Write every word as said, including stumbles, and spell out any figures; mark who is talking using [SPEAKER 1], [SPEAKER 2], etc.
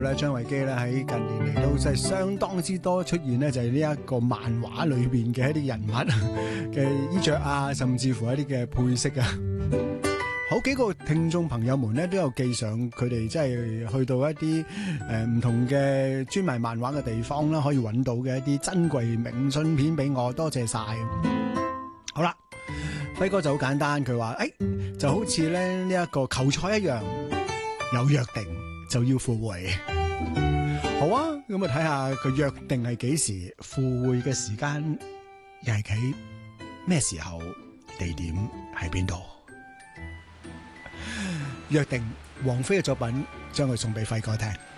[SPEAKER 1] 咧張維基咧喺近年嚟都真係相當之多出現咧，就係呢一個漫畫裏邊嘅一啲人物嘅衣着啊，甚至乎一啲嘅配飾啊。好幾個聽眾朋友們咧都有寄上佢哋即係去到一啲誒唔同嘅專賣漫畫嘅地方啦，可以揾到嘅一啲珍貴明信片俾我，多謝晒。好啦，輝哥就好簡單，佢話誒就好似咧呢一個球賽一樣，有約定就要赴會。好啊，咁啊睇下佢約定係幾時，赴會嘅時間又係喺咩時候，地點喺邊度？約定王菲嘅作品，將佢送俾輝哥聽。